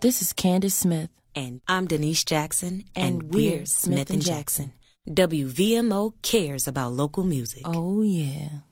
This is Candace Smith. And I'm Denise Jackson, And we're Smith and Jackson. WVMO cares about local music. Oh, yeah.